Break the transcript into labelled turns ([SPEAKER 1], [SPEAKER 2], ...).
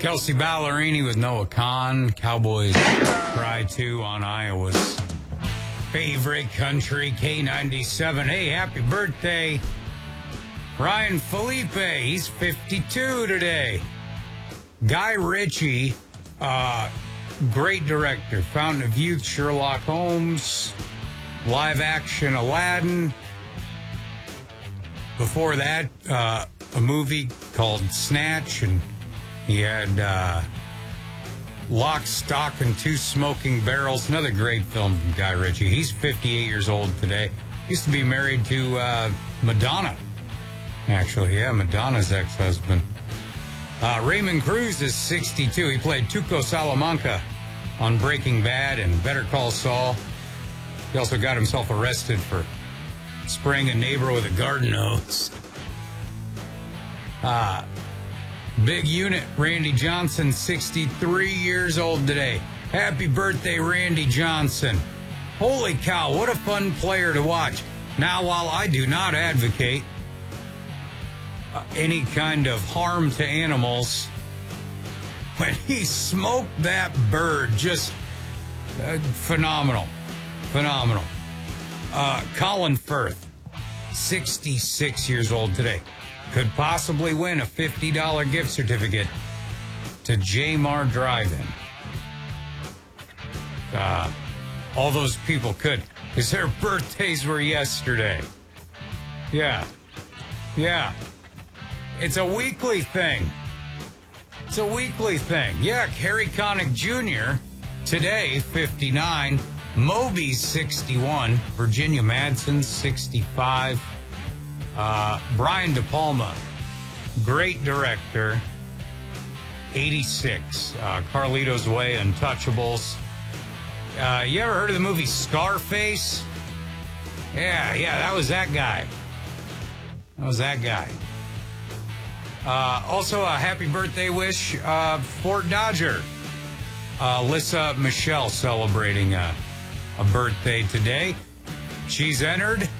[SPEAKER 1] Kelsey Ballerini with Noah Kahn. Cowboys Cry 2 on Iowa's favorite country, K97. Hey, happy birthday, Ryan Felipe. He's 52 today. Guy Ritchie, great director. Fountain of Youth, Sherlock Holmes, live action Aladdin. Before that, a movie called Snatch, and he had Lock, Stock, and Two Smoking Barrels. Another great film from Guy Ritchie. He's 58 years old today. Used to be married to Madonna, actually. Yeah, Madonna's ex-husband. Raymond Cruz is 62. He played Tuco Salamanca on Breaking Bad and Better Call Saul. He also got himself arrested for spraying a neighbor with a garden hose. Big unit, Randy Johnson, 63 years old today. Happy birthday, Randy Johnson. Holy cow, what a fun player to watch. Now, while I do not advocate any kind of harm to animals, when he smoked that bird, just phenomenal. Phenomenal. Colin Firth, 66 years old today. Could possibly win a $50 gift certificate to J-Mar Drive-In. All those people could, because their birthdays were yesterday. Yeah. It's a weekly thing. Yeah, Harry Connick Jr. today, 59. Moby's 61. Virginia Madsen, 65. Brian De Palma, great director, 86. Carlito's Way, Untouchables. You ever heard of the movie Scarface? Yeah, that was that guy. Also, a happy birthday wish, Fort Dodger. Alyssa Michelle celebrating a birthday today. She's entered